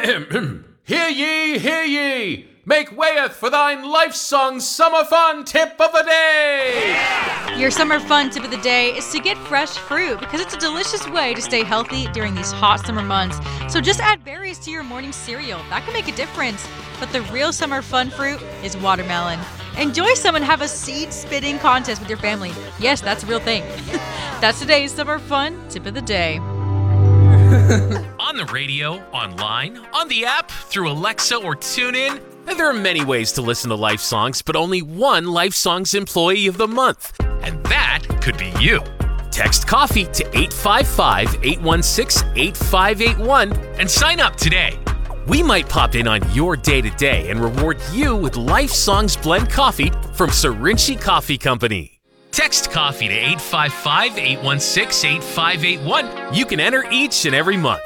Hear ye, hear ye! Make wayeth for thine life song's summer fun tip of the day! Your summer fun tip of the day is to get fresh fruit because it's a delicious way to stay healthy during these hot summer months. So just add berries to your morning cereal. That can make a difference. But the real summer fun fruit is watermelon. Enjoy some and have a seed spitting contest with your family. Yes, that's a real thing. That's today's summer fun tip of the day. On the radio, online, on the app, through Alexa or TuneIn. And there are many ways to listen to Life Songs, but only one Life Songs Employee of the Month. And that could be you. Text coffee to 855-816-8581 and sign up today. We might pop in on your day-to-day and reward you with Life Songs Blend Coffee from Serinci Coffee Company. Text coffee to 855-816-8581. You can enter each and every month.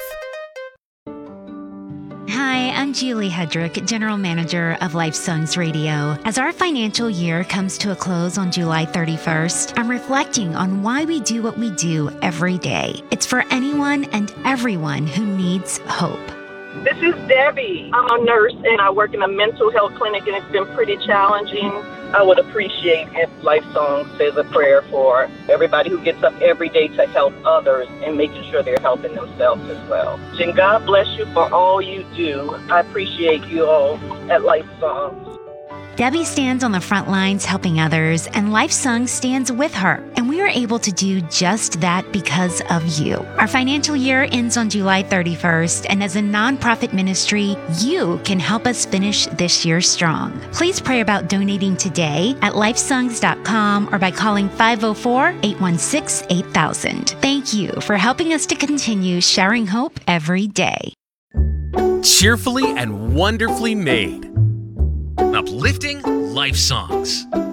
Hi, I'm Julie Hedrick, General Manager of Life Songs Radio. As our financial year comes to a close on July 31st, I'm reflecting on why we do what we do every day. It's for anyone and everyone who needs hope. This is Debbie. I'm a nurse and I work in a mental health clinic, and it's been pretty challenging. I would appreciate if Life Song says a prayer for everybody who gets up every day to help others and making sure they're helping themselves as well. And God bless you for all you do. I appreciate you all at Life Songs. Debbie stands on the front lines helping others, and Life Song stands with her. And we are able to do just that because of you. Our financial year ends on July 31st, and as a nonprofit ministry, you can help us finish this year strong. Please pray about donating today at lifesongs.com or by calling 504-816-8000. Thank you for helping us to continue sharing hope every day. Cheerfully and wonderfully made. Uplifting Life Songs.